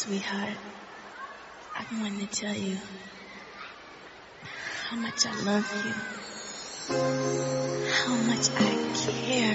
Sweetheart, I wanted to tell you how much I love you, how much I care.